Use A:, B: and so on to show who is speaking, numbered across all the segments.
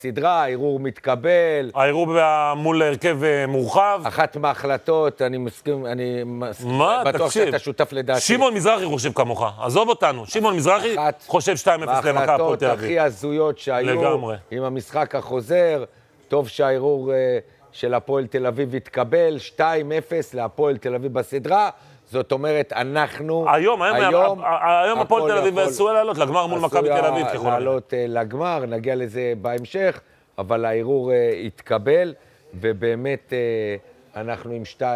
A: סדרה, הערעור מתקבל.
B: הערעור מול הרכב מורחב.
A: אחת מההחלטות, אני מסכים,
B: מה?
A: בטוח שאתה שותף לדעתי.
B: שמעון מזרחי חושב כמוך, עזוב אותנו. שמעון מזרחי חושב 2-0 למכה הפועל תל אביב.
A: מההחלטות הכי הזויות שהיו,
B: לגמרי.
A: עם המשחק החוזר, טוב שהערעור של הפועל תל אביב התקבל, 2-0 להפועל תל אביב בסדרה. זאת אומרת, אנחנו...
B: היום הפועל תל אביב עשוי לעלות לגמר מול מכבי תל אביב.
A: עשוי לעלות לגמר, נגיע לזה בהמשך, אבל הערעור התקבל, ובאמת אנחנו עם 2-0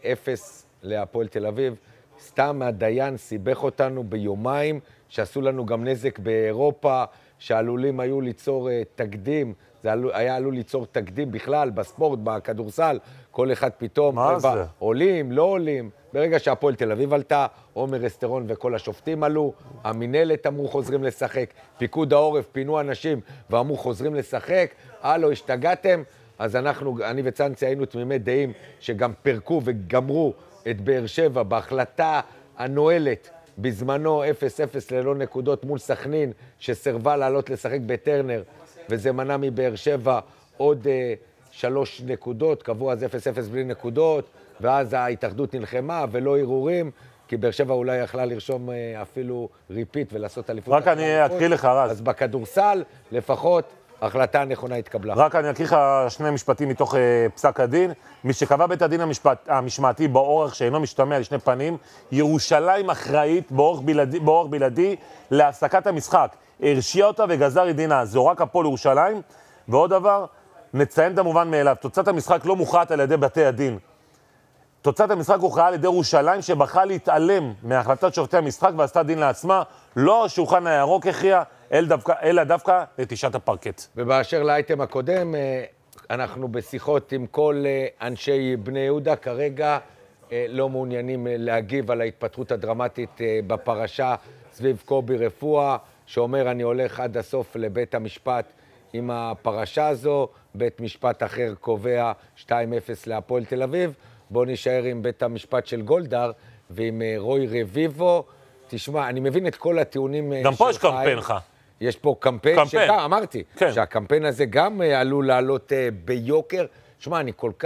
A: להפועל תל אביב. סתם הדיין סיבך אותנו ביומיים, שעשו לנו גם נזק באירופה, שעלולים היו ליצור תקדים, זה היה עלול ליצור תקדים בכלל, בספורט, בכדורסל, כל אחד פתאום, עולים, לא עולים. ברגע שהפועל תל אביב עלתה, עומר אסטרון וכל השופטים עלו, המנהלת אמרו חוזרים לשחק, פיקוד העורף פינו אנשים ואמרו חוזרים לשחק, הלו, השתגעתם? אז אני וצאנצי היינו תמימי דעים שגם פרקו וגמרו את באר שבע בהחלטה הנועלת, בזמנו 0-0 ללא נקודות מול סכנין, שסרבה לעלות לשחק בטרנר, וזה מנע מבאר שבע עוד 3 נקודות, קבעו אז 0-0 בלי נקודות, ואז ההתאחדות נלחמה ולא ערעורים, כי באר שבע אולי יכלה לרשום אפילו ריפיט ולעשות אליפות.
B: רק אני אקריא לך, רז.
A: אז בכדורסל, לפחות, ההחלטה הנכונה התקבלה.
B: רק אני אקריא לך 2 משפטים מתוך פסק הדין. מי שקבע בית הדין המשמעתי באורך שאינו משתמע לשני פנים, ירושלים אחראית באורך בלעדי להפסקת המשחק. הרשיע אותה וגזר את דינה. זו רק הפועל ירושלים. ועוד דבר, נציין את המובן מאליו. תוצאת המשחק לא מוכרעת על ידי בתי הדין. תוצאת המשחק הוכרעה על ידי ירושלים שבחרה להתעלם מהחלטת שופטי המשחק ועשתה דין לעצמה. לא השולחן הירוק הכריע, אלא דווקא נטישת הפרקט.
A: ובאשר לאייטם הקודם, אנחנו בשיחות עם כל אנשי בני יהודה, כרגע לא מעוניינים להגיב על ההתפתחות הדרמטית בפרשה סביב קובי רפואה, שאומר אני הולך עד הסוף לבית המשפט עם הפרשה הזו, בית משפט אחר קובע 2-0 להפועל תל אביב. בואו נשאר עם בית המשפט של גולדהר ועם רוי רביבו. תשמע, אני מבין את כל הטיעונים
B: גם פה יש קמפיין לך.
A: יש פה קמפיין שגם, אמרתי, שהקמפיין הזה גם עלול לעלות ביוקר. תשמע,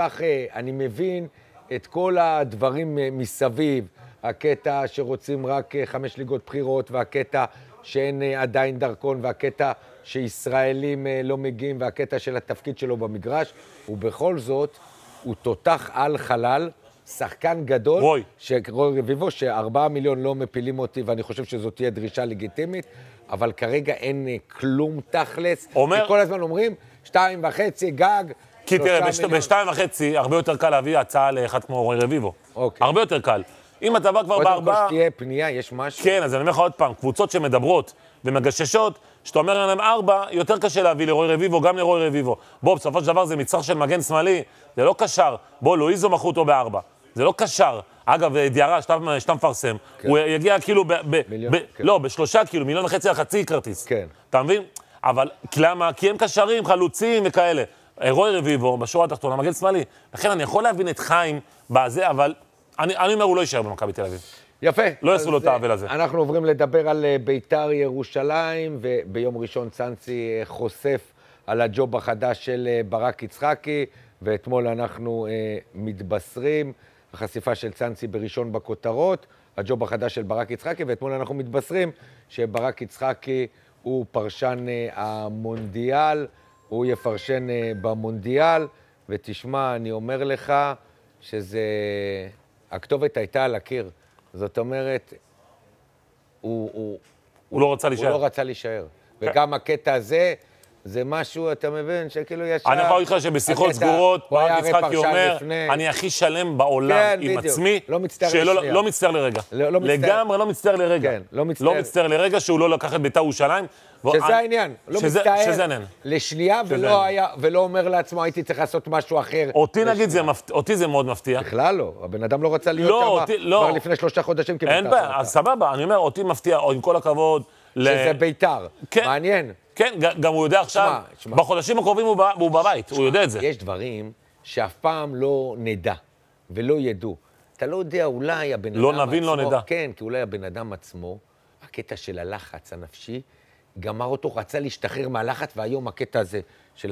A: אני מבין את כל הדברים מסביב, הקטע שרוצים רק 5 ליגות בחירות, והקטע שאין עדיין דרכון, והקטע שישראלים לא מגיעים, והקטע של התפקיד שלו במגרש, ובכל זאת, הוא תותח על חלל, שחקן גדול, רוי רביבו, ש4 מיליון לא מפילים אותי, ואני חושב שזאת תהיה דרישה לגיטימית, אבל כרגע אין כלום תכלס. כי כל הזמן אומרים, 2.5 גג,
B: כי תראה, ב2.5 הרבה יותר קל להביא הצעה לאחד כמו רוי רביבו. הרבה יותר קל. אם אתה בא כבר ב4...
A: קודם כל שתהיה פנייה, יש משהו?
B: כן, אז אני אומר לך עוד פעם, קבוצות שמדברות ומגששות, שאתה אומר להם 4, יותר קשה להביא לרוי רביבו, גם לרוי רביבו. בוא, בסופו של דבר זה מצרך של מגן שמאלי, זה לא קשר. בוא, לואיזו מכרו אותו ב4. זה לא קשר. אגב, דיארה, שאתה מפרסם, הוא יגיע כאילו לא, ב3 כאילו, 1.5 מיליון על חצי כרטיס.
A: כן.
B: אתה מבין? אבל למה? כי הם קשרים, חלוצים וכאלה. רוי רביבו, בשורה התחתונה, מגן שמאלי. לכן אני יכול להבין את חיים בזה, אבל אני אומר, הוא לא יישאר במכבי תל אביב.
A: יפה.
B: לא יעשו לו את העוול הזה.
A: אנחנו עוברים לדבר על ביתר ירושלים, וביום ראשון צאנצי חושף על הג'וב החדש של ברק יצחקי, ואתמול אנחנו מתבשרים, החשיפה של צאנצי בראשון בכותרות, הג'וב החדש של ברק יצחקי, ואתמול אנחנו מתבשרים שברק יצחקי הוא פרשן המונדיאל, הוא יפרשן במונדיאל, ותשמע, אני אומר לך שזה... הכתובת הייתה על הקיר. זאת אומרת, הוא
B: לא רצה להישאר.
A: הוא לא רצה להישאר. וגם הקטע הזה, זה משהו, אתה מבין, שכאילו ישר...
B: אני יכול להגיד לך שבשיחות סגורות, ברק יצחקי אומר, אני הכי שלם בעולם עם עצמי, לא מצטער לרגע. לגמרי לא מצטער לרגע. לא מצטער לרגע שהוא לא לקח את בית"ר ירושלים.
A: שזה העניין. לא מצטער לשנייה ולא אומר לעצמו, הייתי צריך לעשות משהו אחר.
B: אותי נגיד, אותי זה מאוד מפתיע.
A: בכלל לא. הבן אדם לא רצה להיות שם כבר לפני 3 חודשים.
B: אין בעיה, אז סבבה. אני אומר, אותי מפתיע, עם כל הכבוד.
A: שזה בית"ר. מעניין.
B: כן, גם הוא יודע עכשיו, בחודשים הקרובים הוא בבית, הוא יודע את זה.
A: יש דברים שאף פעם לא נדע ולא ידעו. אתה לא יודע, אולי הבן אדם עצמו...
B: לא נבין, לא נדע.
A: כן, כי אולי הבן אדם עצמו, הקטע של הלחץ הנפשי, גמר אותו, רצה להשתחרר מהלחץ, והיום הקטע הזה